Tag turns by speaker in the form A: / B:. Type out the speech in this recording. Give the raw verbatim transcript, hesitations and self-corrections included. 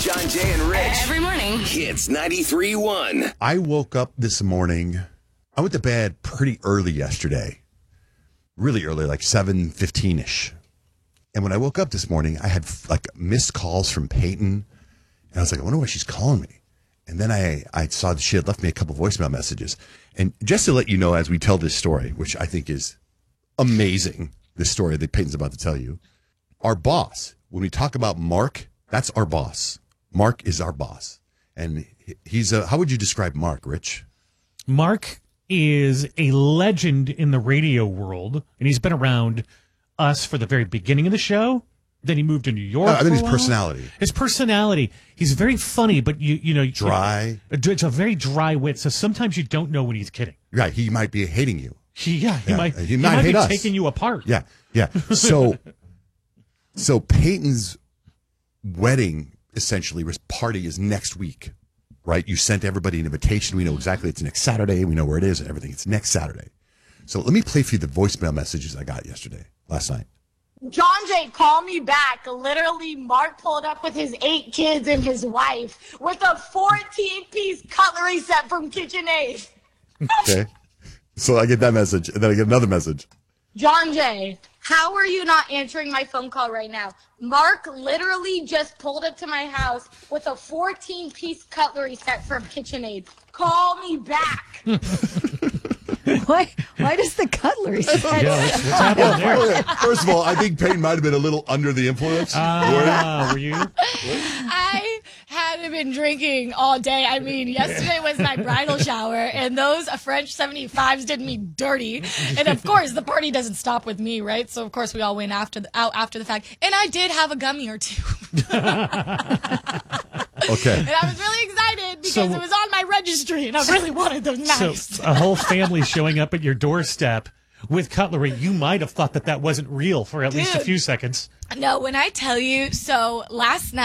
A: John, Jay, and Rich.
B: Every morning.
A: Hits ninety-three point one.
C: I woke up this morning. I went to bed pretty early yesterday. Really early, like seven fifteen-ish. And when I woke up this morning, I had like missed calls from Peyton. And I was like, I wonder why she's calling me. And then I, I saw that she had left me a couple voicemail messages. And just to let you know, as we tell this story, which I think is amazing, this story that Peyton's about to tell you, our boss, when we talk about Mark, that's our boss. Mark is our boss. And he's a, how would you describe Mark, Rich?
D: Mark is a legend in the radio world, and he's been around us for the very beginning of the show. Then he moved to New York.
C: Uh, I think his
D: while.
C: personality.
D: His personality. He's very funny, but you you know
C: dry.
D: It's a very dry wit. So sometimes you don't know when he's kidding.
C: Right. He might be hating you.
D: He, yeah, he
C: yeah.
D: might.
C: He,
D: He
C: might,
D: might
C: hate
D: be
C: us.
D: taking you apart.
C: Yeah. Yeah. So, so Peyton's wedding essentially was party is next week, right? You sent everybody an invitation. We know exactly it's next Saturday. We know where it is and everything. It's next Saturday. So let me play for you the voicemail messages I got yesterday, last night.
E: John Jay, call me back. Literally, Mark pulled up with his eight kids and his wife with a fourteen-piece cutlery set from KitchenAid.
C: Okay. So I get that message, and then I get another message.
E: John Jay, how are you not answering my phone call right now? Mark literally just pulled up to my house with a fourteen-piece cutlery set from KitchenAid. Call me back.
F: Why? Why does the cutlery set?
D: Yeah, what's, what's happening there?
C: First of all, I think Peyton might have been a little under the influence.
D: Ah, were you?
E: I hadn't been drinking all day. I mean, yesterday was my bridal shower, and those French seventy-fives did me dirty. And of course, the party doesn't stop with me, right? So of course, we all went after the, out after the fact. And I did have a gummy or two.
C: Okay.
E: And I was really excited because
D: So-
E: it was on my registry, and I really wanted those nice.
D: So a whole family showing up at your doorstep with cutlery, you might have thought that that wasn't real for at least a
E: Dude.
D: few seconds.
E: No, when I tell you, so last night.